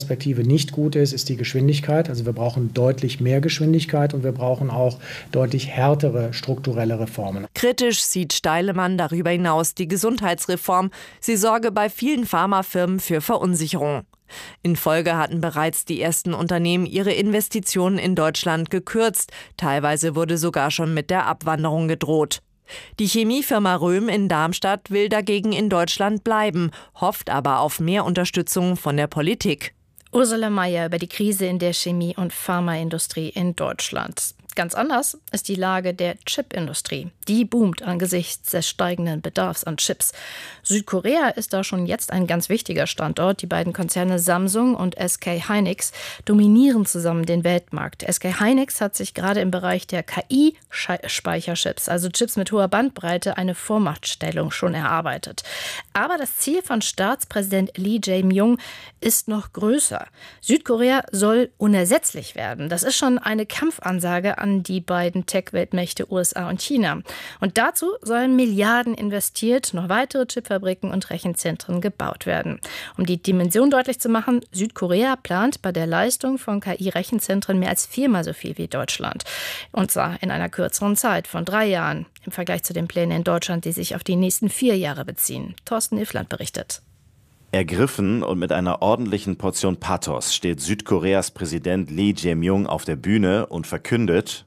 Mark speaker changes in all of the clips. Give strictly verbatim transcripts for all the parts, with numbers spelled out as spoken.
Speaker 1: Perspektive nicht gut ist, ist die Geschwindigkeit. Also wir brauchen deutlich mehr Geschwindigkeit und wir brauchen auch deutlich härtere strukturelle Reformen.
Speaker 2: Kritisch sieht Steilemann darüber hinaus die Gesundheitsreform. Sie sorge bei vielen Pharmafirmen für Verunsicherung. In Folge hatten bereits die ersten Unternehmen ihre Investitionen in Deutschland gekürzt. Teilweise wurde sogar schon mit der Abwanderung gedroht. Die Chemiefirma Röhm in Darmstadt will dagegen in Deutschland bleiben, hofft aber auf mehr Unterstützung von der Politik.
Speaker 3: Ursula Mayer über die Krise in der Chemie- und Pharmaindustrie in Deutschland. Ganz anders ist die Lage der Chipindustrie. Die boomt angesichts des steigenden Bedarfs an Chips. Südkorea ist da schon jetzt ein ganz wichtiger Standort. Die beiden Konzerne Samsung und S K Hynix dominieren zusammen den Weltmarkt. S K Hynix hat sich gerade im Bereich der K I-Speicherchips, also Chips mit hoher Bandbreite, eine Vormachtstellung schon erarbeitet. Aber das Ziel von Staatspräsident Lee Jae-myung ist noch größer. Südkorea soll unersetzlich werden. Das ist schon eine Kampfansage an die beiden Tech-Weltmächte U S A und China. Und dazu sollen Milliarden investiert, noch weitere Chipfabriken und Rechenzentren gebaut werden. Um die Dimension deutlich zu machen, Südkorea plant bei der Leistung von K I-Rechenzentren mehr als viermal so viel wie Deutschland. Und zwar in einer kürzeren Zeit von drei Jahren im Vergleich zu den Plänen in Deutschland, die sich auf die nächsten vier Jahre beziehen. Thorsten Iffland berichtet.
Speaker 4: Ergriffen und mit einer ordentlichen Portion Pathos steht Südkoreas Präsident Lee Jae-myung auf der Bühne und verkündet: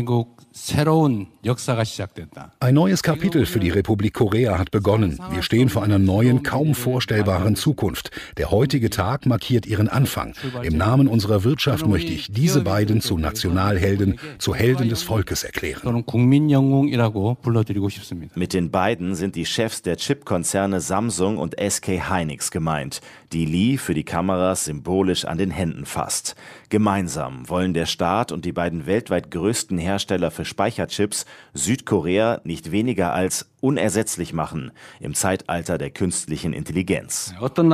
Speaker 5: Ein neues Kapitel für die Republik Korea hat begonnen. Wir stehen vor einer neuen, kaum vorstellbaren Zukunft. Der heutige Tag markiert ihren Anfang. Im Namen unserer Wirtschaft möchte ich diese beiden zu Nationalhelden, zu Helden des Volkes erklären.
Speaker 4: Mit den beiden sind die Chefs der Chipkonzerne Samsung und S K Hynix gemeint, die Lee für die Kameras symbolisch an den Händen fasst. Gemeinsam wollen der Staat und die beiden weltweit größten Hersteller für Speicherchips Südkorea nicht weniger als unersetzlich machen im Zeitalter der künstlichen Intelligenz.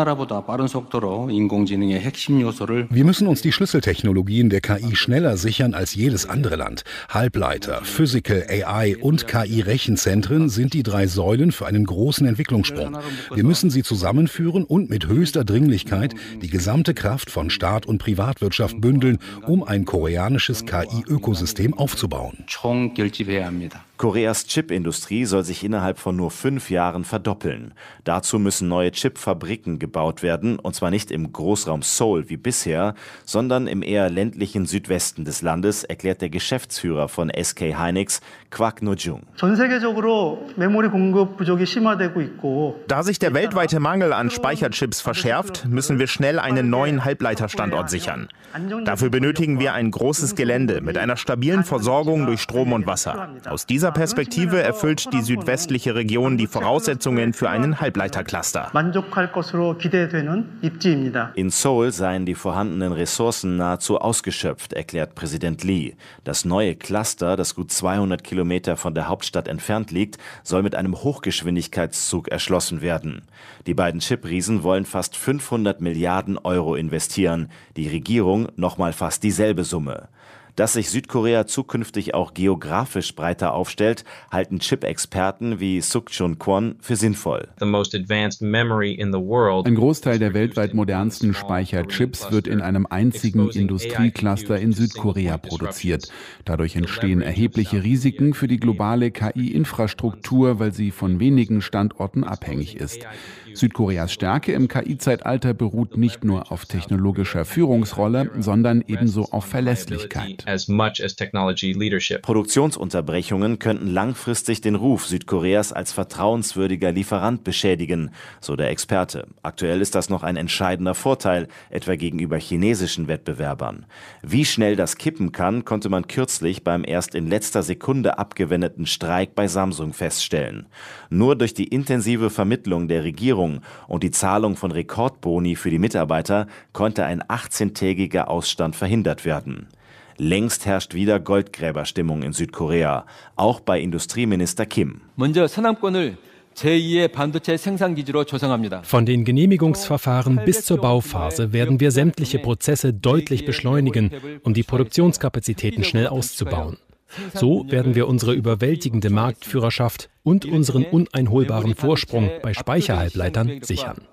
Speaker 5: Wir müssen uns die Schlüsseltechnologien der K I schneller sichern als jedes andere Land. Halbleiter, Physical, A I und K I-Rechenzentren sind die drei Säulen für einen großen Entwicklungssprung. Wir müssen sie zusammenführen und mit höchster Dringlichkeit die gesamte Kraft von Staat und Privatwirtschaft bündeln, um ein koreanisches K I-Ökosystem aufzubauen.
Speaker 4: Koreas Chipindustrie soll sich innerhalb von nur fünf Jahren verdoppeln. Dazu müssen neue Chipfabriken gebaut werden, und zwar nicht im Großraum Seoul wie bisher, sondern im eher ländlichen Südwesten des Landes, erklärt der Geschäftsführer von S K Hynix, Kwak No-jung.
Speaker 6: Da sich der weltweite Mangel an Speicherchips verschärft, müssen wir schnell einen neuen Halbleiterstandort sichern. Dafür benötigen wir ein großes Gelände mit einer stabilen Versorgung durch Strom und Wasser. Aus dieser Perspektive erfüllt die südwestliche Region die Voraussetzungen für einen Halbleitercluster.
Speaker 4: In Seoul seien die vorhandenen Ressourcen nahezu ausgeschöpft, erklärt Präsident Lee. Das neue Cluster, das gut zweihundert Kilometer von der Hauptstadt entfernt liegt, soll mit einem Hochgeschwindigkeitszug erschlossen werden. Die beiden Chipriesen wollen fast fünfhundert Milliarden Euro investieren, die Regierung nochmal fast dieselbe Summe. Dass sich Südkorea zukünftig auch geografisch breiter aufstellt, halten Chip-Experten wie Suk-Chun Kwon für sinnvoll.
Speaker 7: Ein Großteil der weltweit modernsten Speicherchips wird in einem einzigen Industriecluster in Südkorea produziert. Dadurch entstehen erhebliche Risiken für die globale K I-Infrastruktur, weil sie von wenigen Standorten abhängig ist. Südkoreas Stärke im K I-Zeitalter beruht nicht nur auf technologischer Führungsrolle, sondern ebenso auf Verlässlichkeit.
Speaker 4: Produktionsunterbrechungen könnten langfristig den Ruf Südkoreas als vertrauenswürdiger Lieferant beschädigen, so der Experte. Aktuell ist das noch ein entscheidender Vorteil, etwa gegenüber chinesischen Wettbewerbern. Wie schnell das kippen kann, konnte man kürzlich beim erst in letzter Sekunde abgewendeten Streik bei Samsung feststellen. Nur durch die intensive Vermittlung der Regierung und die Zahlung von Rekordboni für die Mitarbeiter konnte ein achtzehntägiger Ausstand verhindert werden. Längst herrscht wieder Goldgräberstimmung in Südkorea, auch bei Industrieminister Kim.
Speaker 8: Von den Genehmigungsverfahren bis zur Bauphase werden wir sämtliche Prozesse deutlich beschleunigen, um die Produktionskapazitäten schnell auszubauen. So werden wir unsere überwältigende Marktführerschaft und unseren uneinholbaren Vorsprung bei Speicherhalbleitern sichern.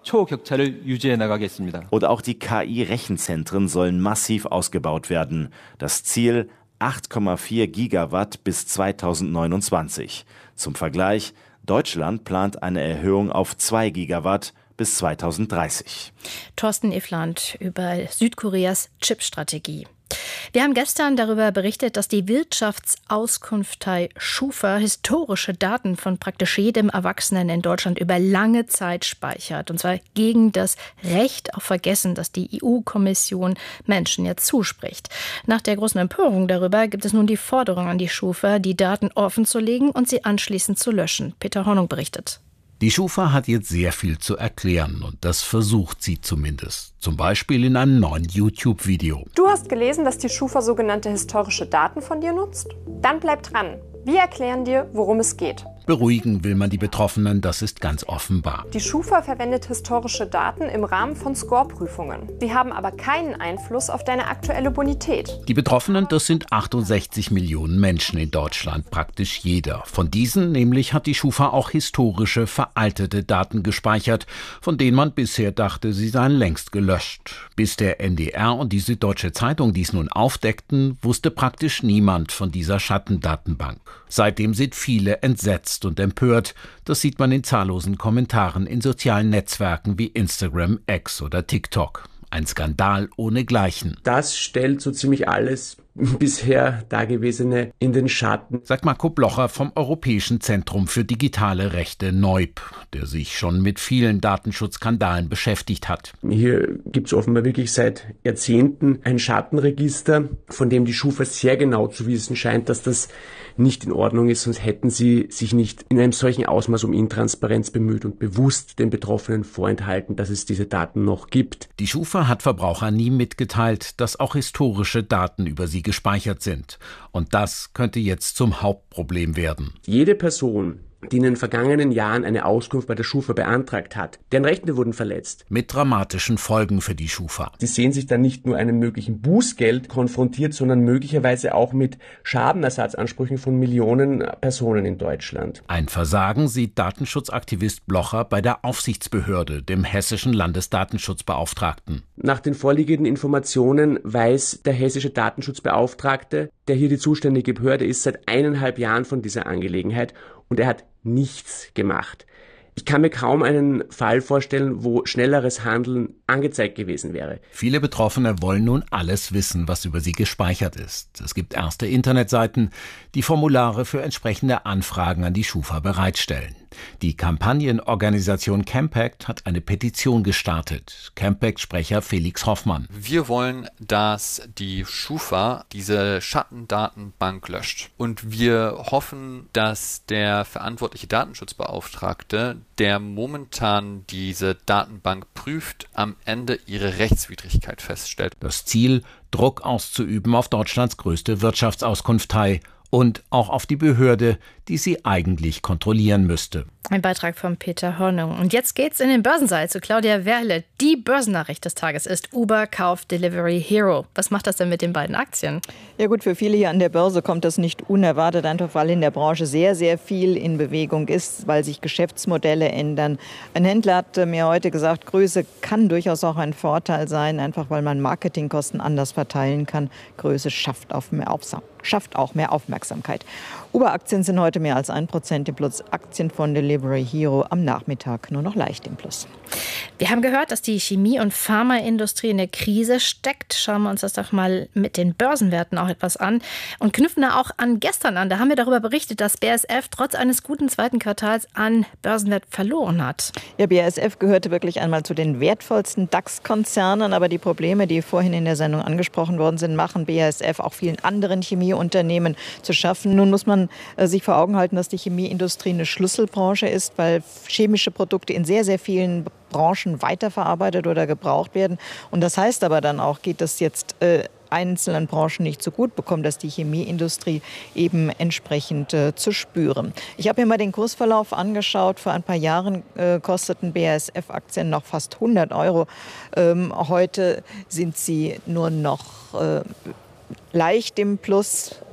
Speaker 4: Und auch die K I-Rechenzentren sollen massiv ausgebaut werden. Das Ziel acht Komma vier Gigawatt bis zweitausendneunundzwanzig. Zum Vergleich, Deutschland plant eine Erhöhung auf zwei Gigawatt bis zweitausenddreißig.
Speaker 3: Thorsten Iffland über Südkoreas Chipstrategie. Wir haben gestern darüber berichtet, dass die Wirtschaftsauskunftei Schufa historische Daten von praktisch jedem Erwachsenen in Deutschland über lange Zeit speichert. Und zwar gegen das Recht auf Vergessen, das die E U-Kommission Menschen jetzt zuspricht. Nach der großen Empörung darüber gibt es nun die Forderung an die Schufa, die Daten offenzulegen und sie anschließend zu löschen. Peter Hornung berichtet.
Speaker 9: Die Schufa hat jetzt sehr viel zu erklären und das versucht sie zumindest. Zum Beispiel in einem neuen YouTube-Video.
Speaker 10: Du hast gelesen, dass die Schufa sogenannte historische Daten von dir nutzt? Dann bleib dran. Wir erklären dir, worum es geht.
Speaker 9: Beruhigen will man die Betroffenen, das ist ganz offenbar.
Speaker 10: Die Schufa verwendet historische Daten im Rahmen von Score-Prüfungen. Sie haben aber keinen Einfluss auf deine aktuelle Bonität.
Speaker 9: Die Betroffenen, das sind achtundsechzig Millionen Menschen in Deutschland, praktisch jeder. Von diesen nämlich hat die Schufa auch historische, veraltete Daten gespeichert, von denen man bisher dachte, sie seien längst gelöscht. Bis der N D R und die Süddeutsche Zeitung dies nun aufdeckten, wusste praktisch niemand von dieser Schattendatenbank. Seitdem sind viele entsetzt und empört. Das sieht man in zahllosen Kommentaren in sozialen Netzwerken wie Instagram, X oder TikTok. Ein Skandal ohnegleichen.
Speaker 11: Das stellt so ziemlich alles bisher Dagewesene in den Schatten,
Speaker 9: sagt Marco Blocher vom Europäischen Zentrum für digitale Rechte Neub, der sich schon mit vielen Datenschutzskandalen beschäftigt hat.
Speaker 11: Hier gibt es offenbar wirklich seit Jahrzehnten ein Schattenregister, von dem die Schufa sehr genau zu wissen scheint, dass das nicht in Ordnung ist, sonst hätten sie sich nicht in einem solchen Ausmaß um Intransparenz bemüht und bewusst den Betroffenen vorenthalten, dass es diese Daten noch gibt.
Speaker 9: Die Schufa hat Verbraucher nie mitgeteilt, dass auch historische Daten über sie gespeichert sind. Und das könnte jetzt zum Hauptproblem werden.
Speaker 11: Jede Person, die in den vergangenen Jahren eine Auskunft bei der Schufa beantragt hat, deren Rechte wurden verletzt.
Speaker 9: Mit dramatischen Folgen für die Schufa.
Speaker 11: Sie sehen sich dann nicht nur einem möglichen Bußgeld konfrontiert, sondern möglicherweise auch mit Schadenersatzansprüchen von Millionen Personen in Deutschland.
Speaker 9: Ein Versagen sieht Datenschutzaktivist Blocher bei der Aufsichtsbehörde, dem hessischen Landesdatenschutzbeauftragten.
Speaker 11: Nach den vorliegenden Informationen weiß der hessische Datenschutzbeauftragte, der hier die zuständige Behörde ist, seit eineinhalb Jahren von dieser Angelegenheit. Und er hat nichts gemacht. Ich kann mir kaum einen Fall vorstellen, wo schnelleres Handeln angezeigt gewesen wäre.
Speaker 9: Viele Betroffene wollen nun alles wissen, was über sie gespeichert ist. Es gibt erste Internetseiten, die Formulare für entsprechende Anfragen an die Schufa bereitstellen. Die Kampagnenorganisation Campact hat eine Petition gestartet. Campact-Sprecher Felix Hoffmann.
Speaker 12: Wir wollen, dass die Schufa diese Schattendatenbank löscht. Und wir hoffen, dass der verantwortliche Datenschutzbeauftragte, der momentan diese Datenbank prüft, am Ende ihre Rechtswidrigkeit feststellt.
Speaker 9: Das Ziel, Druck auszuüben auf Deutschlands größte Wirtschaftsauskunftei und auch auf die Behörde, die sie eigentlich kontrollieren müsste.
Speaker 3: Ein Beitrag von Peter Hornung. Und jetzt geht's in den Börsensaal zu Claudia Werle. Die Börsennachricht des Tages ist: Uber kauft Delivery Hero. Was macht das denn mit den beiden Aktien?
Speaker 13: Ja gut, für viele hier an der Börse kommt das nicht unerwartet, einfach weil in der Branche sehr, sehr viel in Bewegung ist, weil sich Geschäftsmodelle ändern. Ein Händler hat mir heute gesagt, Größe kann durchaus auch ein Vorteil sein, einfach weil man Marketingkosten anders verteilen kann. Größe schafft, auf mehr Aufsam- schafft auch mehr Aufmerksamkeit. Uber-Aktien sind heute mehr als ein Prozent im Plus. Aktien von Delivery Hero am Nachmittag nur noch leicht im Plus.
Speaker 3: Wir haben gehört, dass die Chemie- und Pharmaindustrie in der Krise steckt. Schauen wir uns das doch mal mit den Börsenwerten auch etwas an und knüpfen da auch an gestern an. Da haben wir darüber berichtet, dass B A S F trotz eines guten zweiten Quartals an Börsenwert verloren hat.
Speaker 13: Ja, B A S F gehörte wirklich einmal zu den wertvollsten DAX-Konzernen, aber die Probleme, die vorhin in der Sendung angesprochen worden sind, machen B A S F auch vielen anderen Chemieunternehmen zu schaffen. Nun muss man äh, sich vor Augen halten, dass die Chemieindustrie eine Schlüsselbranche ist, weil chemische Produkte in sehr, sehr vielen Branchen weiterverarbeitet oder gebraucht werden. Und das heißt aber dann auch, geht das jetzt äh, einzelnen Branchen nicht so gut, bekommt das die Chemieindustrie eben entsprechend äh, zu spüren. Ich habe mir mal den Kursverlauf angeschaut. Vor ein paar Jahren äh, kosteten B A S F-Aktien noch fast hundert Euro. Ähm, heute sind sie nur noch äh, leicht im Plus.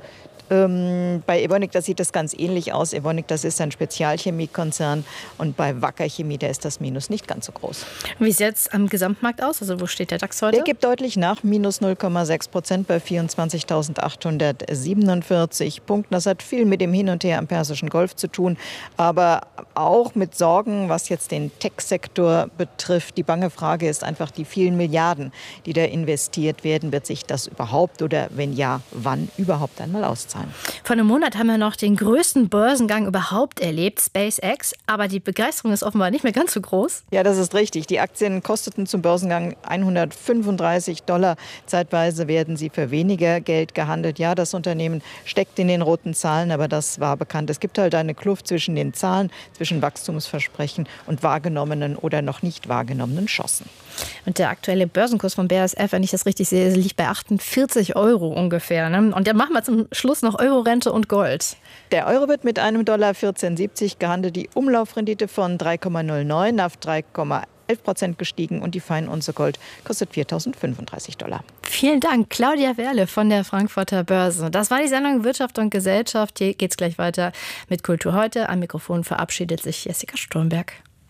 Speaker 13: Ähm, bei Evonik, das sieht das ganz ähnlich aus. Evonik, das ist ein Spezialchemiekonzern. Und bei Wacker Chemie, da ist das Minus nicht ganz so groß.
Speaker 3: Wie sieht es am Gesamtmarkt aus? Also wo steht der DAX heute?
Speaker 13: Der gibt deutlich nach, minus null Komma sechs Prozent bei vierundzwanzigtausendachthundertsiebenundvierzig Punkten. Das hat viel mit dem Hin und Her am Persischen Golf zu tun, aber auch mit Sorgen, was jetzt den Tech-Sektor betrifft. Die bange Frage ist einfach die vielen Milliarden, die da investiert werden. Wird sich das überhaupt oder wenn ja, wann überhaupt einmal auszahlen?
Speaker 3: Vor einem Monat haben wir noch den größten Börsengang überhaupt erlebt, SpaceX. Aber die Begeisterung ist offenbar nicht mehr ganz so groß.
Speaker 13: Ja, das ist richtig. Die Aktien kosteten zum Börsengang hundertfünfunddreißig Dollar. Zeitweise werden sie für weniger Geld gehandelt. Ja, das Unternehmen steckt in den roten Zahlen, aber das war bekannt. Es gibt halt eine Kluft zwischen den Zahlen, zwischen Wachstumsversprechen und wahrgenommenen oder noch nicht wahrgenommenen Chancen.
Speaker 3: Und der aktuelle Börsenkurs von B A S F, wenn ich das richtig sehe, liegt bei achtundvierzig Euro ungefähr. Ne? Und dann machen wir zum Schluss noch Euro-Rente und Gold.
Speaker 13: Der Euro wird mit einem Dollar vierzehn siebzig gehandelt. Die Umlaufrendite von drei Komma null neun auf drei Komma elf Prozent gestiegen und die Feinunze Gold kostet viertausendfünfunddreißig Dollar.
Speaker 3: Vielen Dank, Claudia Werle von der Frankfurter Börse. Das war die Sendung Wirtschaft und Gesellschaft. Hier geht's gleich weiter mit Kultur heute. Am Mikrofon verabschiedet sich Jessica Sturmberg.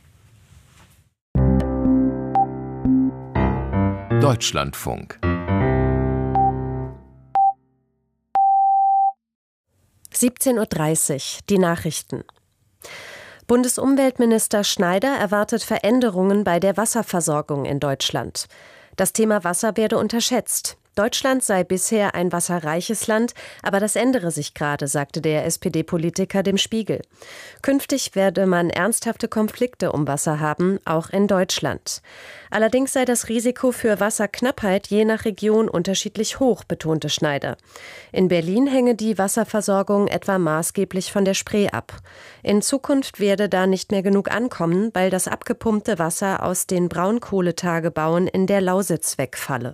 Speaker 14: Deutschlandfunk.
Speaker 15: siebzehn Uhr dreißig, die Nachrichten. Bundesumweltminister Schneider erwartet Veränderungen bei der Wasserversorgung in Deutschland. Das Thema Wasser werde unterschätzt. Deutschland sei bisher ein wasserreiches Land, aber das ändere sich gerade, sagte der S P D-Politiker dem Spiegel. Künftig werde man ernsthafte Konflikte um Wasser haben, auch in Deutschland. Allerdings sei das Risiko für Wasserknappheit je nach Region unterschiedlich hoch, betonte Schneider. In Berlin hänge die Wasserversorgung etwa maßgeblich von der Spree ab. In Zukunft werde da nicht mehr genug ankommen, weil das abgepumpte Wasser aus den Braunkohletagebauen in der Lausitz wegfalle.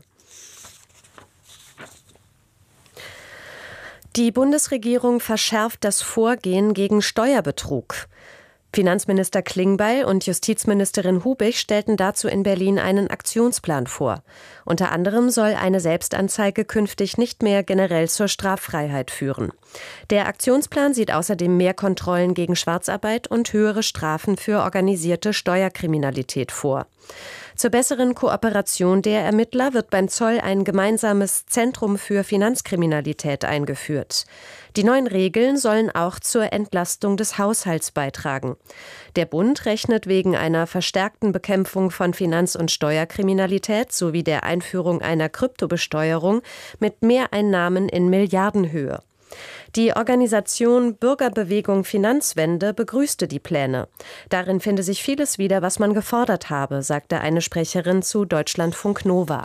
Speaker 15: Die Bundesregierung verschärft das Vorgehen gegen Steuerbetrug. Finanzminister Klingbeil und Justizministerin Hubig stellten dazu in Berlin einen Aktionsplan vor. Unter anderem soll eine Selbstanzeige künftig nicht mehr generell zur Straffreiheit führen. Der Aktionsplan sieht außerdem mehr Kontrollen gegen Schwarzarbeit und höhere Strafen für organisierte Steuerkriminalität vor. Zur besseren Kooperation der Ermittler wird beim Zoll ein gemeinsames Zentrum für Finanzkriminalität eingeführt. Die neuen Regeln sollen auch zur Entlastung des Haushalts beitragen. Der Bund rechnet wegen einer verstärkten Bekämpfung von Finanz- und Steuerkriminalität sowie der Einführung einer Kryptobesteuerung mit Mehreinnahmen in Milliardenhöhe. Die Organisation Bürgerbewegung Finanzwende begrüßte die Pläne. Darin finde sich vieles wieder, was man gefordert habe, sagte eine Sprecherin zu Deutschlandfunk Nova.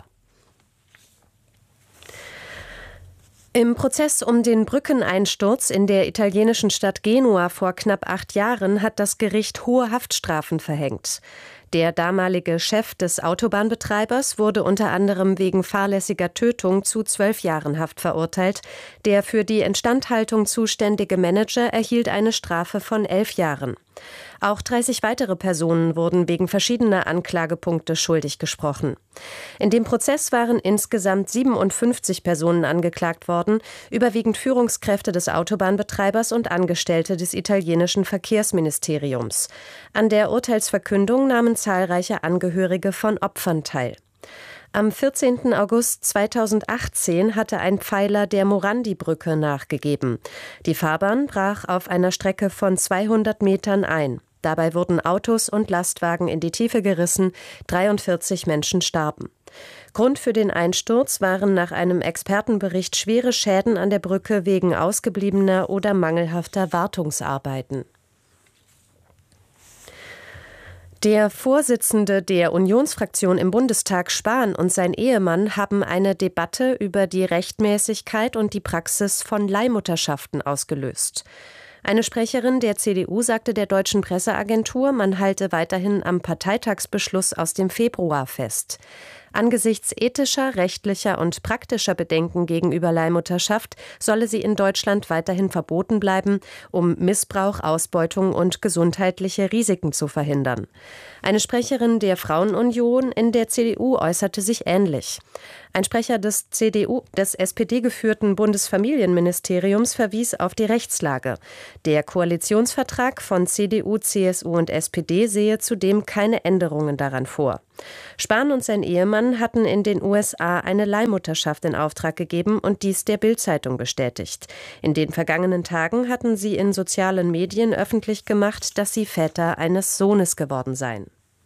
Speaker 15: Im Prozess um den Brückeneinsturz in der italienischen Stadt Genua vor knapp acht Jahren hat das Gericht hohe Haftstrafen verhängt. Der damalige Chef des Autobahnbetreibers wurde unter anderem wegen fahrlässiger Tötung zu zwölf Jahren Haft verurteilt. Der für die Instandhaltung zuständige Manager erhielt eine Strafe von elf Jahren. Auch dreißig weitere Personen wurden wegen verschiedener Anklagepunkte schuldig gesprochen. In dem Prozess waren insgesamt siebenundfünfzig Personen angeklagt worden, überwiegend Führungskräfte des Autobahnbetreibers und Angestellte des italienischen Verkehrsministeriums. An der Urteilsverkündung nahmen zahlreiche Angehörige von Opfern teil. Am vierzehnten August zweitausendachtzehn hatte ein Pfeiler der Morandi-Brücke nachgegeben. Die Fahrbahn brach auf einer Strecke von zweihundert Metern ein. Dabei wurden Autos und Lastwagen in die Tiefe gerissen, dreiundvierzig Menschen starben. Grund für den Einsturz waren nach einem Expertenbericht schwere Schäden an der Brücke wegen ausgebliebener oder mangelhafter Wartungsarbeiten. Der Vorsitzende der Unionsfraktion im Bundestag, Spahn, und sein Ehemann haben eine Debatte über die Rechtmäßigkeit und die Praxis von Leihmutterschaften ausgelöst. Eine Sprecherin der C D U sagte der Deutschen Presseagentur, man halte weiterhin am Parteitagsbeschluss aus dem Februar fest. Angesichts ethischer, rechtlicher und praktischer Bedenken gegenüber Leihmutterschaft solle sie in Deutschland weiterhin verboten bleiben, um Missbrauch, Ausbeutung und gesundheitliche Risiken zu verhindern. Eine Sprecherin der Frauenunion in der C D U äußerte sich ähnlich. Ein Sprecher des C D U, des S P D-geführten Bundesfamilienministeriums verwies auf die Rechtslage. Der Koalitionsvertrag von C D U, C S U und S P D sehe zudem keine Änderungen daran vor. Spahn und sein Ehemann hatten in den U S A eine Leihmutterschaft in Auftrag gegeben und dies der Bild-Zeitung bestätigt. In den vergangenen Tagen hatten sie in sozialen Medien öffentlich gemacht, dass sie Väter eines Sohnes geworden seien.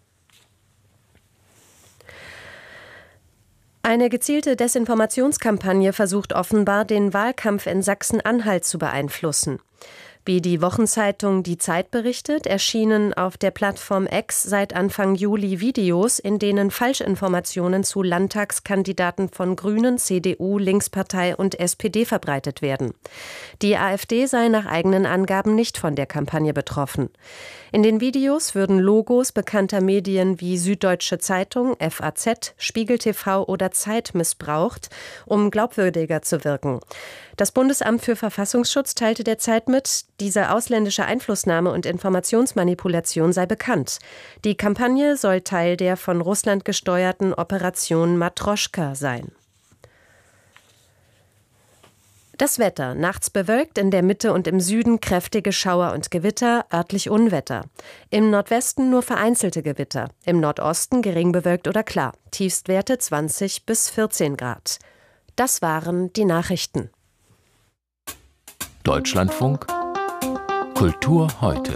Speaker 15: Eine gezielte Desinformationskampagne versucht offenbar, den Wahlkampf in Sachsen-Anhalt zu beeinflussen. Wie die Wochenzeitung Die Zeit berichtet, erschienen auf der Plattform X seit Anfang Juli Videos, in denen Falschinformationen zu Landtagskandidaten von Grünen, C D U, Linkspartei und S P D verbreitet werden. Die AfD sei nach eigenen Angaben nicht von der Kampagne betroffen. In den Videos würden Logos bekannter Medien wie Süddeutsche Zeitung, F A Z, Spiegel T V oder Zeit missbraucht, um glaubwürdiger zu wirken. Das Bundesamt für Verfassungsschutz teilte der Zeit mit, diese ausländische Einflussnahme und Informationsmanipulation sei bekannt. Die Kampagne soll Teil der von Russland gesteuerten Operation Matroschka sein. Das Wetter. Nachts bewölkt, in der Mitte und im Süden kräftige Schauer und Gewitter, örtlich Unwetter. Im Nordwesten nur vereinzelte Gewitter. Im Nordosten gering bewölkt oder klar. Tiefstwerte zwanzig bis vierzehn Grad. Das waren die Nachrichten.
Speaker 14: Deutschlandfunk Kultur heute.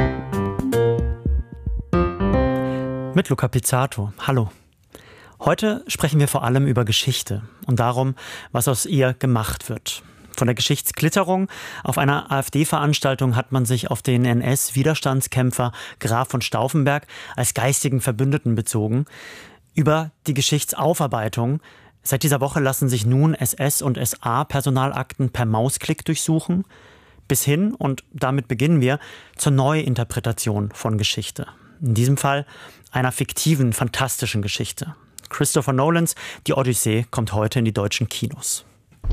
Speaker 16: Mit Luca Pizzato. Hallo. Heute sprechen wir vor allem über Geschichte und darum, was aus ihr gemacht wird. Von der Geschichtsklitterung auf einer AfD-Veranstaltung hat man sich auf den N S-Widerstandskämpfer Graf von Stauffenberg als geistigen Verbündeten bezogen. Über die Geschichtsaufarbeitung. Seit dieser Woche lassen sich nun S S- und S A-Personalakten per Mausklick durchsuchen. Bis hin, und damit beginnen wir, zur Neuinterpretation von Geschichte. In diesem Fall einer fiktiven, fantastischen Geschichte. Christopher Nolans Die Odyssee kommt heute in die deutschen Kinos.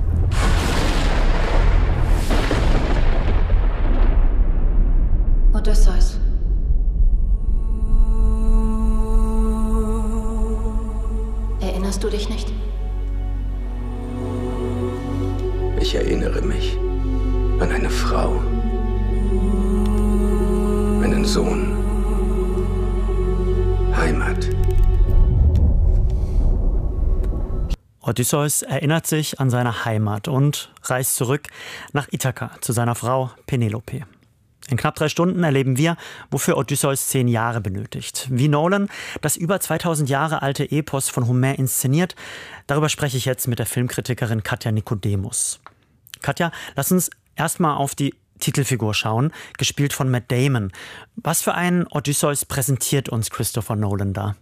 Speaker 17: Odysseus. Erinnerst du dich nicht?
Speaker 18: Ich erinnere mich an eine Frau, einen Sohn, Heimat.
Speaker 16: Odysseus erinnert sich an seine Heimat und reist zurück nach Ithaka zu seiner Frau Penelope. In knapp drei Stunden erleben wir, wofür Odysseus zehn Jahre benötigt. Wie Nolan das über zweitausend Jahre alte Epos von Homer inszeniert, darüber spreche ich jetzt mit der Filmkritikerin Katja Nicodemus. Katja, lass uns erstmal auf die Titelfigur schauen, gespielt von Matt Damon. Was für einen Odysseus präsentiert uns Christopher Nolan da?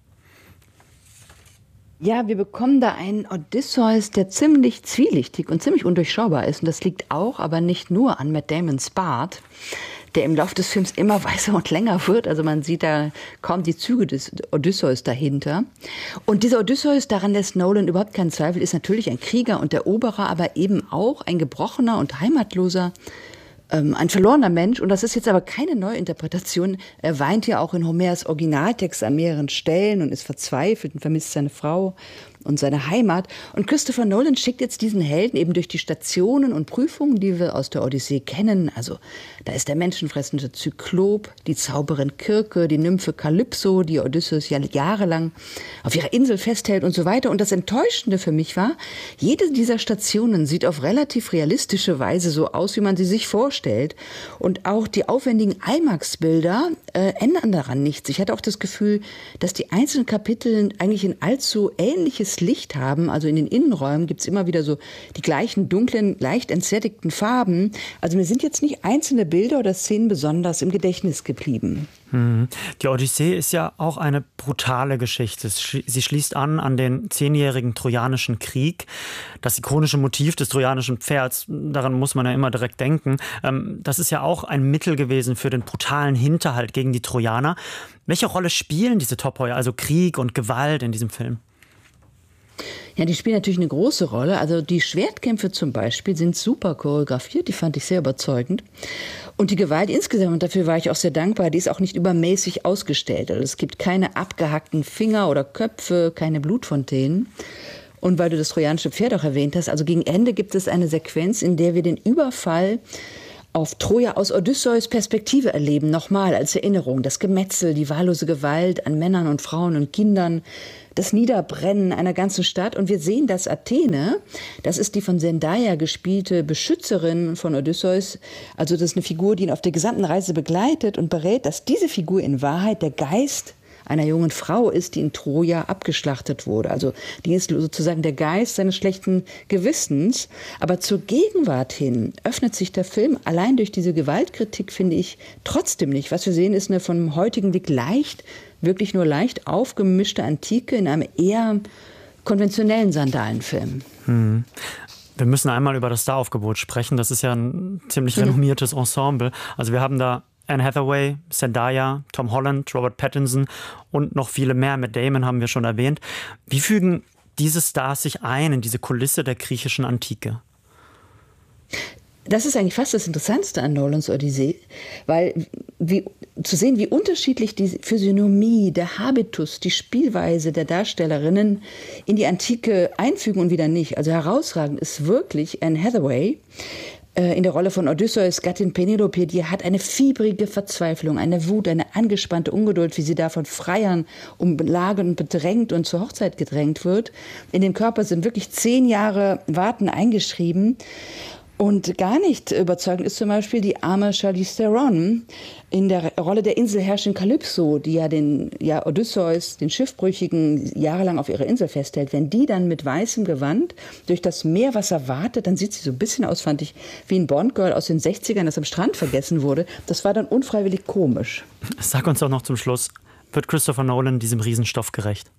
Speaker 19: Ja, wir bekommen da einen Odysseus, der ziemlich zwielichtig und ziemlich undurchschaubar ist. Und das liegt auch, aber nicht nur an Matt Damons Bart, der im Laufe des Films immer weißer und länger wird. Also man sieht da kaum die Züge des Odysseus dahinter. Und dieser Odysseus, daran lässt Nolan überhaupt keinen Zweifel, ist natürlich ein Krieger und Eroberer, aber eben auch ein gebrochener und heimatloser, ähm, ein verlorener Mensch. Und das ist jetzt aber keine Neuinterpretation. Er weint ja auch in Homers Originaltext an mehreren Stellen und ist verzweifelt und vermisst seine Frau und seine Heimat. Und Christopher Nolan schickt jetzt diesen Helden eben durch die Stationen und Prüfungen, die wir aus der Odyssee kennen. Also da ist der menschenfressende Zyklop, die Zauberin Kirke, die Nymphe Kalypso, die Odysseus ja jahrelang auf ihrer Insel festhält und so weiter. Und das Enttäuschende für mich war, jede dieser Stationen sieht auf relativ realistische Weise so aus, wie man sie sich vorstellt. Und auch die aufwendigen IMAX-Bilder äh, ändern daran nichts. Ich hatte auch das Gefühl, dass die einzelnen Kapitel eigentlich ein allzu ähnliches Licht haben. Also in den Innenräumen gibt es immer wieder so die gleichen dunklen, leicht entsättigten Farben. Also mir sind jetzt nicht einzelne Bilder oder Szenen besonders im Gedächtnis geblieben.
Speaker 16: Die Odyssee ist ja auch eine brutale Geschichte. Sie schließt an an den zehnjährigen Trojanischen Krieg. Das ikonische Motiv des trojanischen Pferds, daran muss man ja immer direkt denken, das ist ja auch ein Mittel gewesen für den brutalen Hinterhalt gegen die Trojaner. Welche Rolle spielen diese Topoi, also Krieg und Gewalt in diesem Film?
Speaker 19: Ja, die spielen natürlich eine große Rolle. Also die Schwertkämpfe zum Beispiel sind super choreografiert, die fand ich sehr überzeugend. Und die Gewalt insgesamt, und dafür war ich auch sehr dankbar, die ist auch nicht übermäßig ausgestellt. Also es gibt keine abgehackten Finger oder Köpfe, keine Blutfontänen. Und weil du das trojanische Pferd auch erwähnt hast, also gegen Ende gibt es eine Sequenz, in der wir den Überfall auf Troja aus Odysseus Perspektive erleben, nochmal als Erinnerung. Das Gemetzel, die wahllose Gewalt an Männern und Frauen und Kindern, das Niederbrennen einer ganzen Stadt. Und wir sehen, dass Athene, das ist die von Zendaya gespielte Beschützerin von Odysseus, also das ist eine Figur, die ihn auf der gesamten Reise begleitet und berät, dass diese Figur in Wahrheit der Geist einer jungen Frau ist, die in Troja abgeschlachtet wurde. Also die ist sozusagen der Geist seines schlechten Gewissens. Aber zur Gegenwart hin öffnet sich der Film allein durch diese Gewaltkritik, finde ich, trotzdem nicht. Was wir sehen, ist eine vom heutigen Blick leicht, wirklich nur leicht aufgemischte Antike in einem eher konventionellen Sandalenfilm.
Speaker 16: Hm. Wir müssen einmal über das Staraufgebot sprechen. Das ist ja ein ziemlich
Speaker 19: Mhm.
Speaker 16: renommiertes Ensemble. Also wir haben da Anne Hathaway, Zendaya, Tom Holland, Robert Pattinson und noch viele mehr. Matt Damon haben wir schon erwähnt. Wie fügen diese Stars sich ein in diese Kulisse der griechischen Antike?
Speaker 19: Das ist eigentlich fast das Interessanteste an Nolans Odyssee, weil wie, zu sehen, wie unterschiedlich die Physiognomie, der Habitus, die Spielweise der Darstellerinnen in die Antike einfügen und wieder nicht. Also herausragend ist wirklich Anne Hathaway in der Rolle von Odysseus Gattin Penelope. Die hat eine fiebrige Verzweiflung, eine Wut, eine angespannte Ungeduld, wie sie da von Freiern umlagert und bedrängt und zur Hochzeit gedrängt wird. In dem Körper sind wirklich zehn Jahre Warten eingeschrieben. Und gar nicht überzeugend ist zum Beispiel die arme Charlize Theron in der Rolle der Inselherrscherin Kalypso, die ja den ja Odysseus, den Schiffbrüchigen, jahrelang auf ihrer Insel festhält. Wenn die dann mit weißem Gewand durch das Meerwasser wartet, dann sieht sie so ein bisschen aus, fand ich, wie ein Bond-Girl aus den sechzigern, das am Strand vergessen wurde. Das war dann unfreiwillig komisch.
Speaker 16: Sag uns doch noch zum Schluss, wird Christopher Nolan diesem Riesenstoff gerecht?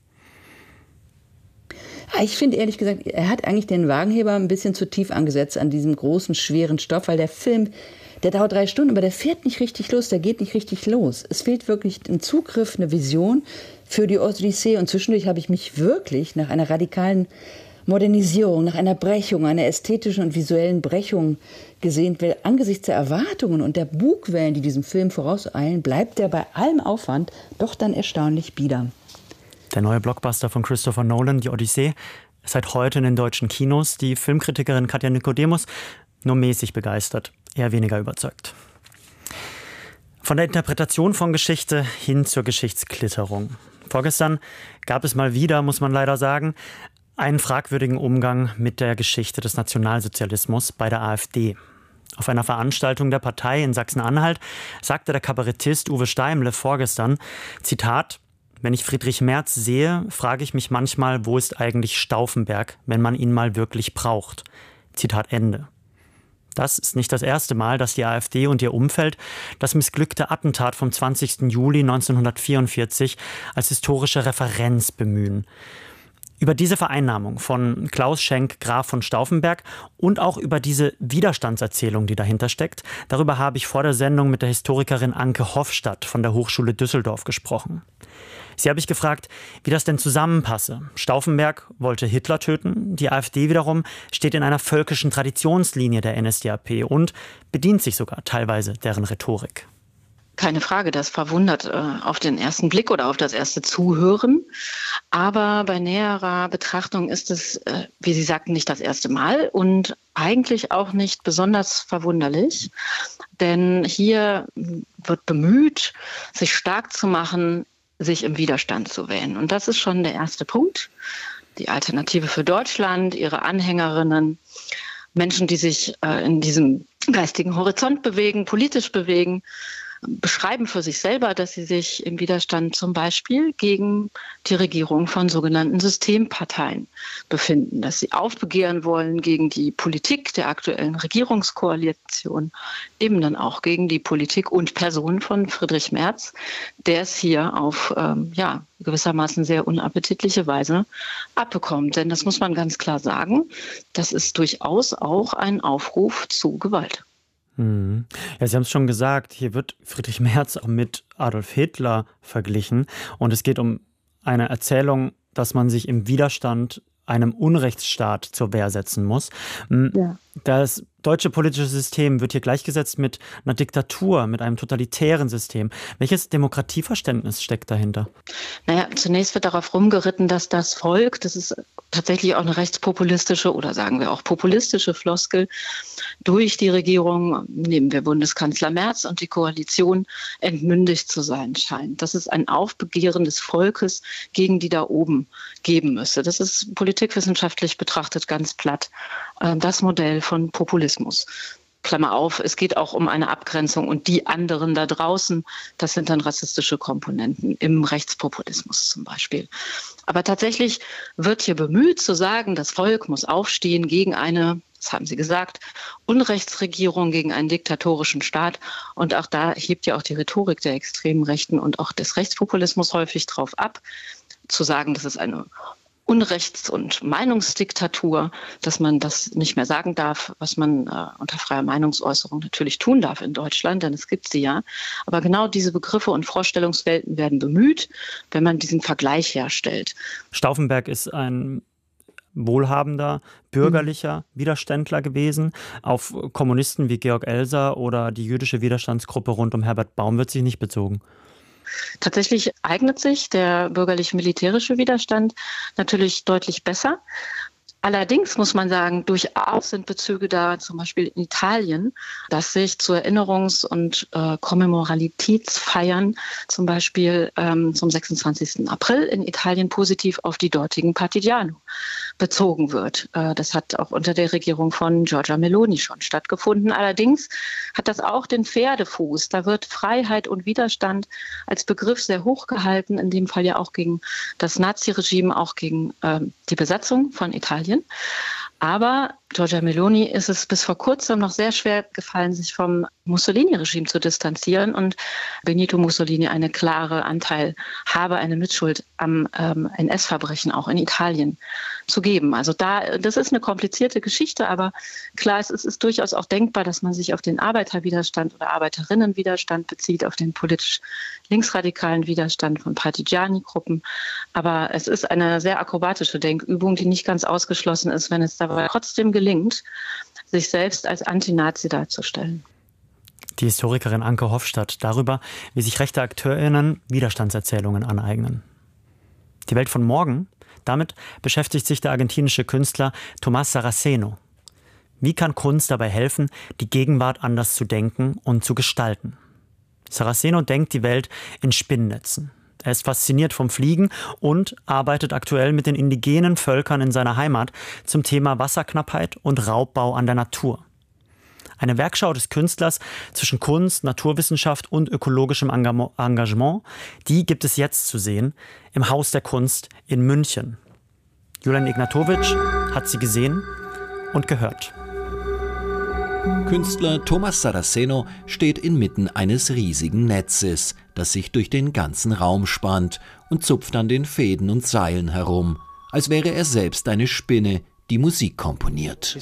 Speaker 19: Ich finde ehrlich gesagt, er hat eigentlich den Wagenheber ein bisschen zu tief angesetzt an diesem großen, schweren Stoff, weil der Film, der dauert drei Stunden, aber der fährt nicht richtig los, der geht nicht richtig los. Es fehlt wirklich ein Zugriff, eine Vision für die Odyssee und zwischendurch habe ich mich wirklich nach einer radikalen Modernisierung, nach einer Brechung, einer ästhetischen und visuellen Brechung gesehnt, weil angesichts der Erwartungen und der Bugwellen, die diesem Film vorauseilen, bleibt er bei allem Aufwand doch dann erstaunlich bieder.
Speaker 16: Der neue Blockbuster von Christopher Nolan, die Odyssee, ist seit heute in den deutschen Kinos. Die Filmkritikerin Katja Nikodemus nur mäßig begeistert, eher weniger überzeugt. Von der Interpretation von Geschichte hin zur Geschichtsklitterung. Vorgestern gab es mal wieder, muss man leider sagen, einen fragwürdigen Umgang mit der Geschichte des Nationalsozialismus bei der AfD. Auf einer Veranstaltung der Partei in Sachsen-Anhalt sagte der Kabarettist Uwe Steimle vorgestern, Zitat, wenn ich Friedrich Merz sehe, frage ich mich manchmal, wo ist eigentlich Stauffenberg, wenn man ihn mal wirklich braucht. Zitat Ende. Das ist nicht das erste Mal, dass die AfD und ihr Umfeld das missglückte Attentat vom zwanzigsten Juli neunzehnhundertvierundvierzig als historische Referenz bemühen. Über diese Vereinnahmung von Klaus Schenk, Graf von Stauffenberg und auch über diese Widerstandserzählung, die dahinter steckt, darüber habe ich vor der Sendung mit der Historikerin Anke Hofstadt von der Hochschule Düsseldorf gesprochen. Sie habe ich gefragt, wie das denn zusammenpasse. Stauffenberg wollte Hitler töten, die AfD wiederum steht in einer völkischen Traditionslinie der N S D A P und bedient sich sogar teilweise deren Rhetorik.
Speaker 20: Keine Frage, das verwundert äh, auf den ersten Blick oder auf das erste Zuhören. Aber bei näherer Betrachtung ist es, äh, wie Sie sagten, nicht das erste Mal und eigentlich auch nicht besonders verwunderlich. Denn hier wird bemüht, sich stark zu machen, sich im Widerstand zu wählen. Und das ist schon der erste Punkt. Die Alternative für Deutschland, ihre Anhängerinnen, Menschen, die sich äh, in diesem geistigen Horizont bewegen, politisch bewegen, beschreiben für sich selber, dass sie sich im Widerstand zum Beispiel gegen die Regierung von sogenannten Systemparteien befinden, dass sie aufbegehren wollen gegen die Politik der aktuellen Regierungskoalition, eben dann auch gegen die Politik und Person von Friedrich Merz, der es hier auf ähm, ja, gewissermaßen sehr unappetitliche Weise abbekommt. Denn das muss man ganz klar sagen, das ist durchaus auch ein Aufruf zu Gewalt.
Speaker 16: Ja, Sie haben es schon gesagt, hier wird Friedrich Merz auch mit Adolf Hitler verglichen und es geht um eine Erzählung, dass man sich im Widerstand einem Unrechtsstaat zur Wehr setzen muss.
Speaker 20: Ja.
Speaker 16: Das deutsche politische System wird hier gleichgesetzt mit einer Diktatur, mit einem totalitären System. Welches Demokratieverständnis steckt dahinter?
Speaker 20: Naja, zunächst wird darauf rumgeritten, dass das Volk, das ist tatsächlich auch eine rechtspopulistische oder sagen wir auch populistische Floskel, durch die Regierung, nehmen wir Bundeskanzler Merz und die Koalition, entmündigt zu sein scheint. Dass es ein Aufbegehren des Volkes gegen die da oben geben müsse. Das ist politikwissenschaftlich betrachtet ganz platt das Modell von Populismus. Klammer auf, es geht auch um eine Abgrenzung und die anderen da draußen, das sind dann rassistische Komponenten im Rechtspopulismus zum Beispiel. Aber tatsächlich wird hier bemüht zu sagen, das Volk muss aufstehen gegen eine, das haben Sie gesagt, Unrechtsregierung, gegen einen diktatorischen Staat. Und auch da hebt ja auch die Rhetorik der extremen Rechten und auch des Rechtspopulismus häufig drauf ab, zu sagen, das ist eine Unrechts- und Meinungsdiktatur, dass man das nicht mehr sagen darf, was man äh, unter freier Meinungsäußerung natürlich tun darf in Deutschland, denn es gibt sie ja. Aber genau diese Begriffe und Vorstellungswelten werden bemüht, wenn man diesen Vergleich herstellt.
Speaker 16: Stauffenberg ist ein wohlhabender, bürgerlicher Widerständler gewesen. Auf Kommunisten wie Georg Elser oder die jüdische Widerstandsgruppe rund um Herbert Baum wird sich nicht bezogen.
Speaker 20: Tatsächlich eignet sich der bürgerlich-militärische Widerstand natürlich deutlich besser. Allerdings muss man sagen, durchaus sind Bezüge da, zum Beispiel in Italien, dass sich zu Erinnerungs- und äh, Kommemoralitätsfeiern zum Beispiel ähm, zum sechsundzwanzigsten April in Italien positiv auf die dortigen Partigiano bezogen wird. Äh, das hat auch unter der Regierung von Giorgia Meloni schon stattgefunden. Allerdings hat das auch den Pferdefuß. Da wird Freiheit und Widerstand als Begriff sehr hoch gehalten, in dem Fall ja auch gegen das Naziregime, auch gegen äh, die Besatzung von Italien. Aber Giorgia Meloni ist es bis vor kurzem noch sehr schwer gefallen, sich vom Mussolini-Regime zu distanzieren und Benito Mussolini eine klare Anteil habe, eine Mitschuld am ähm, N S-Verbrechen auch in Italien zu geben. Also da, das ist eine komplizierte Geschichte, aber klar, es ist, ist durchaus auch denkbar, dass man sich auf den Arbeiterwiderstand oder Arbeiterinnenwiderstand bezieht, auf den politisch linksradikalen Widerstand von Partigiani-Gruppen. Aber es ist eine sehr akrobatische Denkübung, die nicht ganz ausgeschlossen ist, wenn es dabei trotzdem gelingt, sich selbst als Antinazi darzustellen.
Speaker 16: Die Historikerin Anke Hofstadt darüber, wie sich rechte AkteurInnen Widerstandserzählungen aneignen. Die Welt von morgen, damit beschäftigt sich der argentinische Künstler Tomás Saraceno. Wie kann Kunst dabei helfen, die Gegenwart anders zu denken und zu gestalten? Saraceno denkt die Welt in Spinnnetzen. Er ist fasziniert vom Fliegen und arbeitet aktuell mit den indigenen Völkern in seiner Heimat zum Thema Wasserknappheit und Raubbau an der Natur. Eine Werkschau des Künstlers zwischen Kunst, Naturwissenschaft und ökologischem Engagement, die gibt es jetzt zu sehen im Haus der Kunst in München. Julian Ignatowitsch hat sie gesehen und gehört.
Speaker 21: Künstler Tomás Saraceno steht inmitten eines riesigen Netzes, das sich durch den ganzen Raum spannt und zupft an den Fäden und Seilen herum, als wäre er selbst eine Spinne, die Musik komponiert.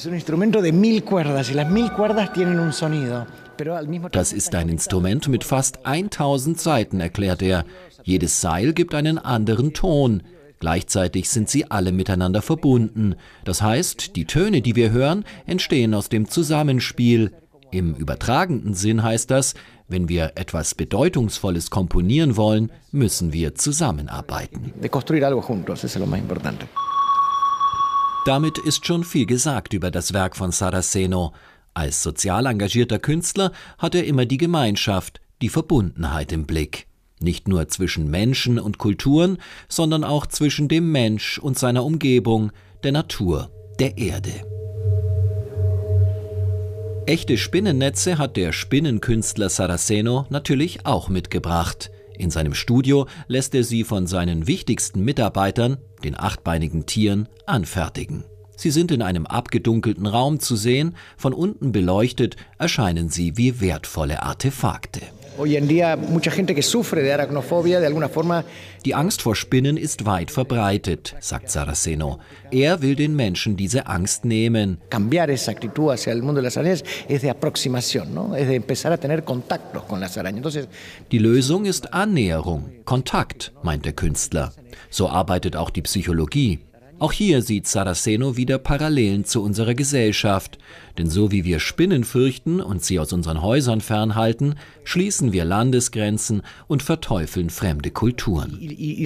Speaker 21: Das ist ein Instrument mit fast tausend Saiten, erklärt er. Jedes Seil gibt einen anderen Ton. Gleichzeitig sind sie alle miteinander verbunden. Das heißt, die Töne, die wir hören, entstehen aus dem Zusammenspiel. Im übertragenen Sinn heißt das, wenn wir etwas Bedeutungsvolles komponieren wollen, müssen wir zusammenarbeiten. Damit ist schon viel gesagt über das Werk von Saraceno. Als sozial engagierter Künstler hat er immer die Gemeinschaft, die Verbundenheit im Blick. Nicht nur zwischen Menschen und Kulturen, sondern auch zwischen dem Mensch und seiner Umgebung, der Natur, der Erde. Echte Spinnennetze hat der Spinnenkünstler Saraceno natürlich auch mitgebracht. In seinem Studio lässt er sie von seinen wichtigsten Mitarbeitern, den achtbeinigen Tieren, anfertigen. Sie sind in einem abgedunkelten Raum zu sehen, von unten beleuchtet erscheinen sie wie wertvolle Artefakte. Die Angst vor Spinnen ist weit verbreitet, sagt Saraceno. Er will den Menschen diese Angst nehmen. Die Lösung ist Annäherung, Kontakt, meint der Künstler. So arbeitet auch die Psychologie. Auch hier sieht Saraceno wieder Parallelen zu unserer Gesellschaft. Denn so wie wir Spinnen fürchten und sie aus unseren Häusern fernhalten, schließen wir Landesgrenzen und verteufeln fremde Kulturen.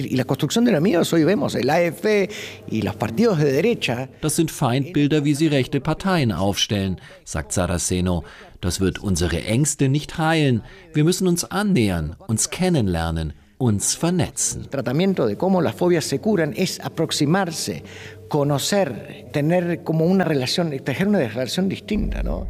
Speaker 21: Das sind Feindbilder, wie sie rechte Parteien aufstellen, sagt Saraceno. Das wird unsere Ängste nicht heilen. Wir müssen uns annähern, uns kennenlernen, uns vernetzen.
Speaker 1: Tratamiento de cómo las fobias se curan es aproximarse, conocer, tener como una relación, tejer una relación distinta, ¿no?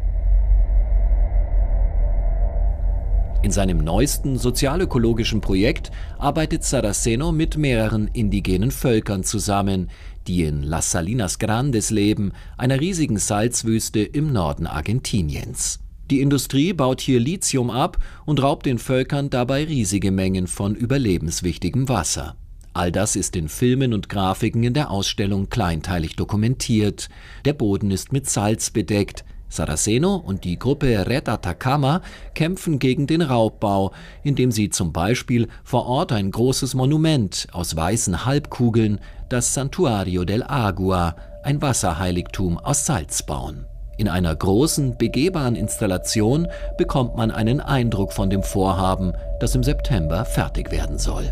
Speaker 21: In seinem neuesten sozialökologischen Projekt arbeitet Saraceno mit mehreren indigenen Völkern zusammen, die in Las Salinas Grandes leben, einer riesigen Salzwüste im Norden Argentiniens. Die Industrie baut hier Lithium ab und raubt den Völkern dabei riesige Mengen von überlebenswichtigem Wasser. All das ist in Filmen und Grafiken in der Ausstellung kleinteilig dokumentiert. Der Boden ist mit Salz bedeckt. Saraceno und die Gruppe Red Atacama kämpfen gegen den Raubbau, indem sie zum Beispiel vor Ort ein großes Monument aus weißen Halbkugeln, das Santuario del Agua, ein Wasserheiligtum aus Salz, bauen. In einer großen, begehbaren Installation bekommt man einen Eindruck von dem Vorhaben, das im September fertig werden soll.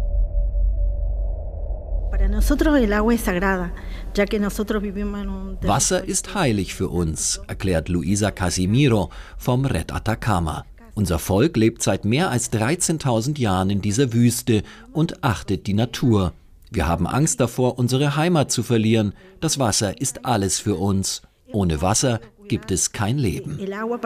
Speaker 21: Wasser ist heilig für uns, erklärt Luisa Casimiro vom Red Atacama. Unser Volk lebt seit mehr als dreizehntausend Jahren in dieser Wüste und achtet die Natur. Wir haben Angst davor, unsere Heimat zu verlieren. Das Wasser ist alles für uns. Ohne Wasser gibt es kein Leben.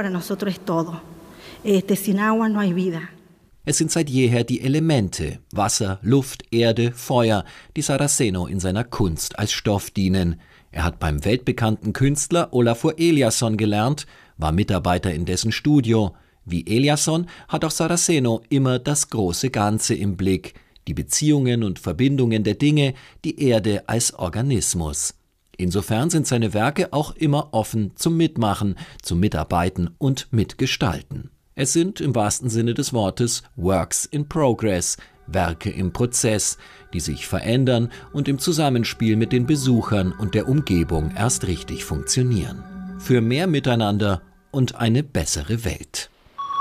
Speaker 21: Es sind seit jeher die Elemente, Wasser, Luft, Erde, Feuer, die Saraceno in seiner Kunst als Stoff dienen. Er hat beim weltbekannten Künstler Olafur Eliasson gelernt, war Mitarbeiter in dessen Studio. Wie Eliasson hat auch Saraceno immer das große Ganze im Blick, die Beziehungen und Verbindungen der Dinge, die Erde als Organismus. Insofern sind seine Werke auch immer offen zum Mitmachen, zum Mitarbeiten und Mitgestalten. Es sind im wahrsten Sinne des Wortes Works in Progress, Werke im Prozess, die sich verändern und im Zusammenspiel mit den Besuchern und der Umgebung erst richtig funktionieren. Für mehr Miteinander und eine bessere Welt.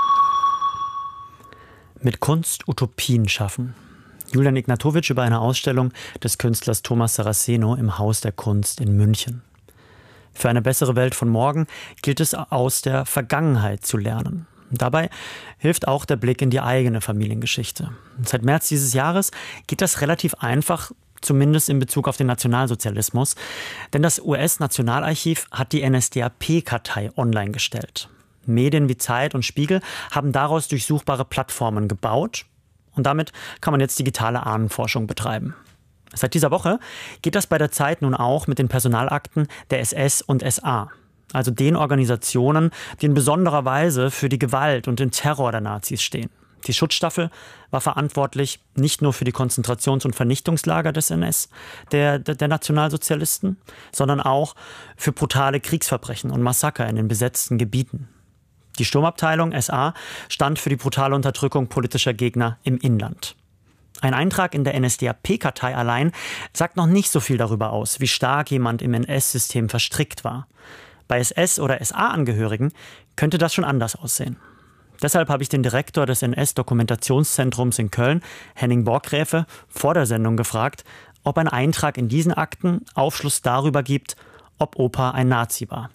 Speaker 16: Mit Kunst Utopien schaffen. Julian Ignatowicz über eine Ausstellung des Künstlers Thomas Saraceno im Haus der Kunst in München. Für eine bessere Welt von morgen gilt es, aus der Vergangenheit zu lernen. Dabei hilft auch der Blick in die eigene Familiengeschichte. Seit März dieses Jahres geht das relativ einfach, zumindest in Bezug auf den Nationalsozialismus, denn das U S-Nationalarchiv hat die N S D A P-Kartei online gestellt. Medien wie Zeit und Spiegel haben daraus durchsuchbare Plattformen gebaut. Und damit kann man jetzt digitale Ahnenforschung betreiben. Seit dieser Woche geht das bei der Zeit nun auch mit den Personalakten der S S und S A, also den Organisationen, die in besonderer Weise für die Gewalt und den Terror der Nazis stehen. Die Schutzstaffel war verantwortlich nicht nur für die Konzentrations- und Vernichtungslager des N S, der, der, der Nationalsozialisten, sondern auch für brutale Kriegsverbrechen und Massaker in den besetzten Gebieten. Die Sturmabteilung S A stand für die brutale Unterdrückung politischer Gegner im Inland. Ein Eintrag in der N S D A P-Kartei allein sagt noch nicht so viel darüber aus, wie stark jemand im N S-System verstrickt war. Bei S S- oder S A-Angehörigen könnte das schon anders aussehen. Deshalb habe ich den Direktor des N S-Dokumentationszentrums in Köln, Henning Borgräfe, vor der Sendung gefragt, ob ein Eintrag in diesen Akten Aufschluss darüber gibt, ob Opa ein Nazi war.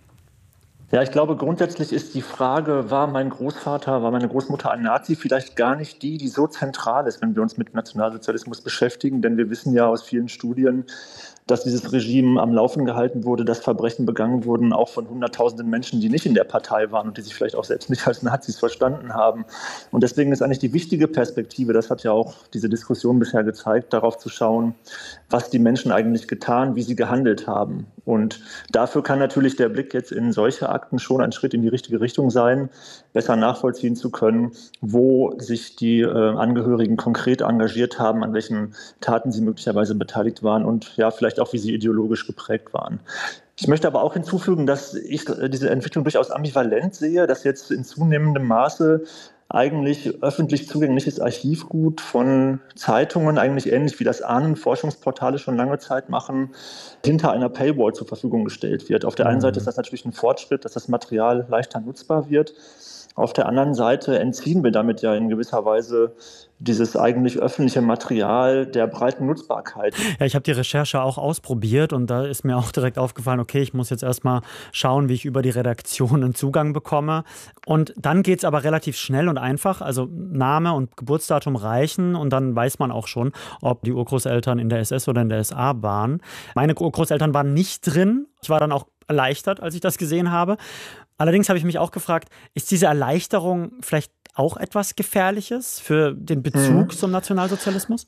Speaker 22: Ja, ich glaube, grundsätzlich ist die Frage, war mein Großvater, war meine Großmutter ein Nazi, vielleicht gar nicht die, die so zentral ist, wenn wir uns mit Nationalsozialismus beschäftigen. Denn wir wissen ja aus vielen Studien, dass dieses Regime am Laufen gehalten wurde, dass Verbrechen begangen wurden, auch von hunderttausenden Menschen, die nicht in der Partei waren und die sich vielleicht auch selbst nicht als Nazis verstanden haben. Und deswegen ist eigentlich die wichtige Perspektive, das hat ja auch diese Diskussion bisher gezeigt, darauf zu schauen, was die Menschen eigentlich getan, wie sie gehandelt haben. Und dafür kann natürlich der Blick jetzt in solche Akten schon ein Schritt in die richtige Richtung sein, besser nachvollziehen zu können, wo sich die äh, Angehörigen konkret engagiert haben, an welchen Taten sie möglicherweise beteiligt waren und ja, vielleicht auch, wie sie ideologisch geprägt waren. Ich möchte aber auch hinzufügen, dass ich diese Entwicklung durchaus ambivalent sehe, dass jetzt in zunehmendem Maße eigentlich öffentlich zugängliches Archivgut von Zeitungen, eigentlich ähnlich wie das Ahnenforschungsportale schon lange Zeit machen, hinter einer Paywall zur Verfügung gestellt wird. Auf der einen Seite ist das natürlich ein Fortschritt, dass das Material leichter nutzbar wird. Auf der anderen Seite entziehen wir damit ja in gewisser Weise dieses eigentlich öffentliche Material der breiten Nutzbarkeit.
Speaker 16: Ja, ich habe die Recherche auch ausprobiert und da ist mir auch direkt aufgefallen, okay, ich muss jetzt erstmal schauen, wie ich über die Redaktion einen Zugang bekomme. Und dann geht es aber relativ schnell und einfach. Also Name und Geburtsdatum reichen und dann weiß man auch schon, ob die Urgroßeltern in der S S oder in der S A waren. Meine Urgroßeltern waren nicht drin. Ich war dann auch erleichtert, als ich das gesehen habe. Allerdings habe ich mich auch gefragt, ist diese Erleichterung vielleicht auch etwas Gefährliches für den Bezug mhm. zum Nationalsozialismus?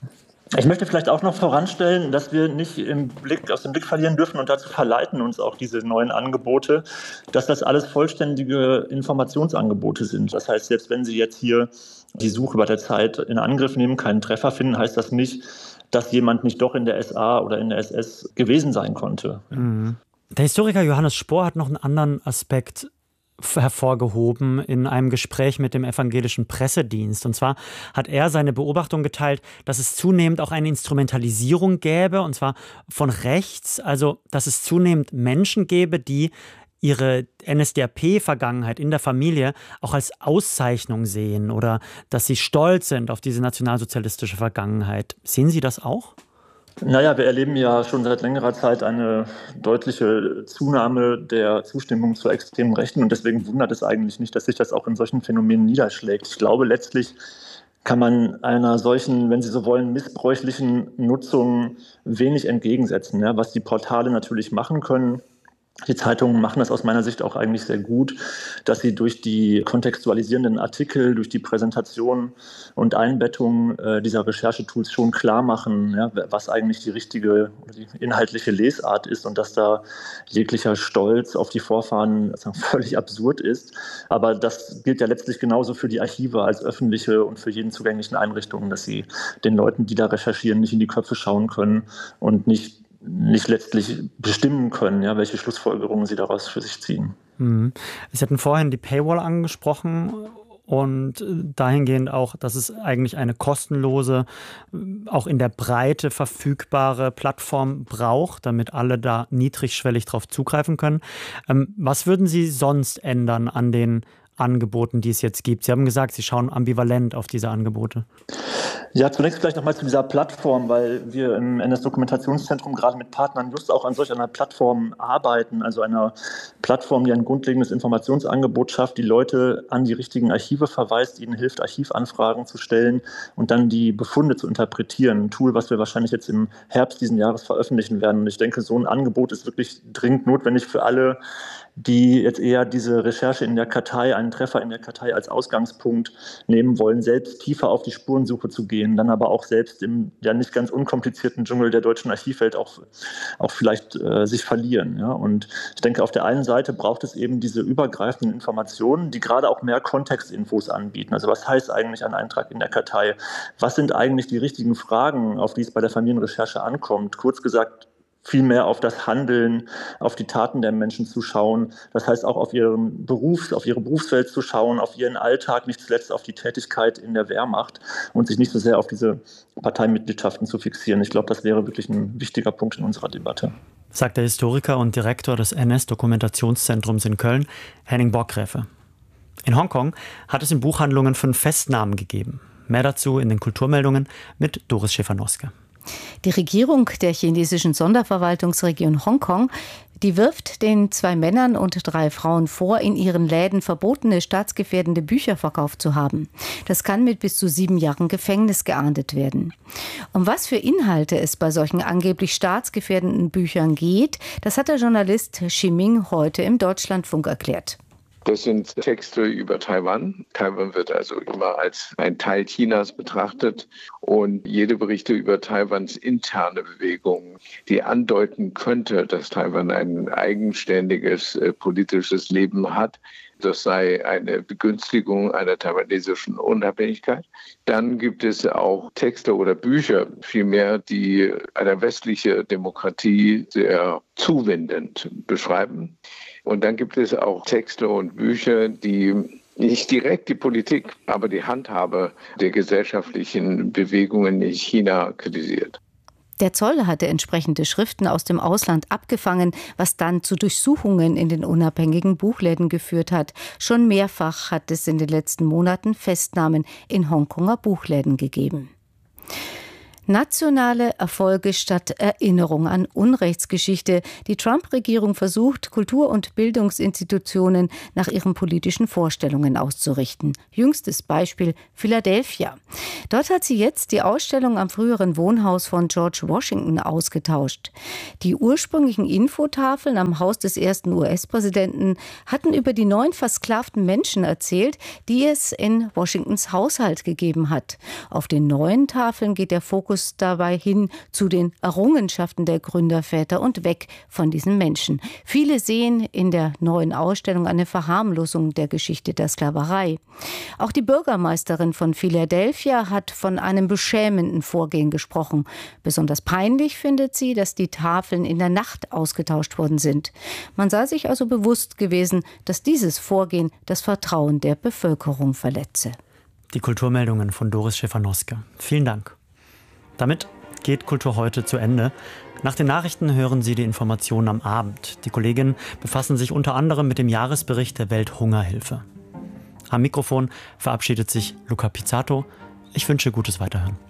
Speaker 22: Ich möchte vielleicht auch noch voranstellen, dass wir nicht im Blick, aus dem Blick verlieren dürfen und dazu verleiten uns auch diese neuen Angebote, dass das alles vollständige Informationsangebote sind. Das heißt, selbst wenn Sie jetzt hier die Suche bei der Zeit in Angriff nehmen, keinen Treffer finden, heißt das nicht, dass jemand nicht doch in der S A oder in der S S gewesen sein konnte.
Speaker 16: Mhm. Der Historiker Johannes Spohr hat noch einen anderen Aspekt hervorgehoben in einem Gespräch mit dem evangelischen Pressedienst. Und zwar hat er seine Beobachtung geteilt, dass es zunehmend auch eine Instrumentalisierung gäbe, und zwar von rechts, also dass es zunehmend Menschen gäbe, die ihre N S D A P-Vergangenheit in der Familie auch als Auszeichnung sehen oder dass sie stolz sind auf diese nationalsozialistische Vergangenheit. Sehen Sie das auch?
Speaker 22: Naja, wir erleben ja schon seit längerer Zeit eine deutliche Zunahme der Zustimmung zur extremen Rechten und deswegen wundert es eigentlich nicht, dass sich das auch in solchen Phänomenen niederschlägt. Ich glaube, letztlich kann man einer solchen, wenn Sie so wollen, missbräuchlichen Nutzung wenig entgegensetzen, ja, was die Portale natürlich machen können. Die Zeitungen machen das aus meiner Sicht auch eigentlich sehr gut, dass sie durch die kontextualisierenden Artikel, durch die Präsentation und Einbettung äh, dieser Recherchetools schon klar machen, ja, was eigentlich die richtige oder die inhaltliche Lesart ist und dass da jeglicher Stolz auf die Vorfahren also völlig absurd ist. Aber das gilt ja letztlich genauso für die Archive als öffentliche und für jeden zugänglichen Einrichtungen, dass sie den Leuten, die da recherchieren, nicht in die Köpfe schauen können und nicht nicht letztlich bestimmen können, ja, welche Schlussfolgerungen sie daraus für sich ziehen.
Speaker 16: Mhm. Sie hatten vorhin die Paywall angesprochen und dahingehend auch, dass es eigentlich eine kostenlose, auch in der Breite verfügbare Plattform braucht, damit alle da niedrigschwellig drauf zugreifen können. Was würden Sie sonst ändern an den Angeboten, die es jetzt gibt? Sie haben gesagt, Sie schauen ambivalent auf diese Angebote.
Speaker 22: Ja, zunächst vielleicht nochmal zu dieser Plattform, weil wir im N S-Dokumentationszentrum gerade mit Partnern just auch an solch einer Plattform arbeiten, also einer Plattform, die ein grundlegendes Informationsangebot schafft, die Leute an die richtigen Archive verweist, ihnen hilft, Archivanfragen zu stellen und dann die Befunde zu interpretieren. Ein Tool, was wir wahrscheinlich jetzt im Herbst diesen Jahres veröffentlichen werden. Und ich denke, so ein Angebot ist wirklich dringend notwendig für alle, die jetzt eher diese Recherche in der Kartei, einen Treffer in der Kartei als Ausgangspunkt nehmen wollen, selbst tiefer auf die Spurensuche zu gehen, dann aber auch selbst im ja nicht ganz unkomplizierten Dschungel der deutschen Archivwelt auch, auch vielleicht äh, sich verlieren. Ja? Und ich denke, auf der einen Seite braucht es eben diese übergreifenden Informationen, die gerade auch mehr Kontextinfos anbieten. Also was heißt eigentlich ein Eintrag in der Kartei? Was sind eigentlich die richtigen Fragen, auf die es bei der Familienrecherche ankommt? Kurz gesagt, viel mehr auf das Handeln, auf die Taten der Menschen zu schauen. Das heißt auch auf ihren Beruf, auf ihre Berufswelt zu schauen, auf ihren Alltag, nicht zuletzt auf die Tätigkeit in der Wehrmacht und sich nicht so sehr auf diese Parteimitgliedschaften zu fixieren. Ich glaube, das wäre wirklich ein wichtiger Punkt in unserer Debatte.
Speaker 16: Sagt der Historiker und Direktor des N S-Dokumentationszentrums in Köln, Henning Borggräfe. In Hongkong hat es in Buchhandlungen fünf Festnahmen gegeben. Mehr dazu in den Kulturmeldungen mit Doris Schäfer-Noske.
Speaker 2: Die Regierung der chinesischen Sonderverwaltungsregion Hongkong, die wirft den zwei Männern und drei Frauen vor, in ihren Läden verbotene staatsgefährdende Bücher verkauft zu haben. Das kann mit bis zu sieben Jahren Gefängnis geahndet werden. Um was für Inhalte es bei solchen angeblich staatsgefährdenden Büchern geht, das hat der Journalist Xi Ming heute im Deutschlandfunk erklärt.
Speaker 5: Das sind Texte über Taiwan. Taiwan wird also immer als ein Teil Chinas betrachtet. Und jede Berichte über Taiwans interne Bewegungen, die andeuten könnte, dass Taiwan ein eigenständiges äh, politisches Leben hat, das sei eine Begünstigung einer taiwanesischen Unabhängigkeit. Dann gibt es auch Texte oder Bücher, vielmehr, die eine westliche Demokratie sehr zuwendend beschreiben. Und dann gibt es auch Texte und Bücher, die nicht direkt die Politik, aber die Handhabe der gesellschaftlichen Bewegungen in China kritisiert.
Speaker 2: Der Zoll hatte entsprechende Schriften aus dem Ausland abgefangen, was dann zu Durchsuchungen in den unabhängigen Buchläden geführt hat. Schon mehrfach hat es in den letzten Monaten Festnahmen in Hongkonger Buchläden gegeben. Nationale Erfolge statt Erinnerung an Unrechtsgeschichte. Die Trump-Regierung versucht, Kultur- und Bildungsinstitutionen nach ihren politischen Vorstellungen auszurichten. Jüngstes Beispiel Philadelphia. Dort hat sie jetzt die Ausstellung am früheren Wohnhaus von George Washington ausgetauscht. Die ursprünglichen Infotafeln am Haus des ersten U S-Präsidenten hatten über die neun versklavten Menschen erzählt, die es in Washingtons Haushalt gegeben hat. Auf den neuen Tafeln geht der Fokus dabei hin zu den Errungenschaften der Gründerväter und weg von diesen Menschen. Viele sehen in der neuen Ausstellung eine Verharmlosung der Geschichte der Sklaverei. Auch die Bürgermeisterin von Philadelphia hat von einem beschämenden Vorgehen gesprochen. Besonders peinlich findet sie, dass die Tafeln in der Nacht ausgetauscht worden sind. Man sei sich also bewusst gewesen, dass dieses Vorgehen das Vertrauen der Bevölkerung verletze.
Speaker 16: Die Kulturmeldungen von Doris Schäfer-Noske. Vielen Dank. Damit geht Kultur heute zu Ende. Nach den Nachrichten hören Sie die Informationen am Abend. Die Kolleginnen befassen sich unter anderem mit dem Jahresbericht der Welthungerhilfe. Am Mikrofon verabschiedet sich Luca Pizzato. Ich wünsche gutes Weiterhören.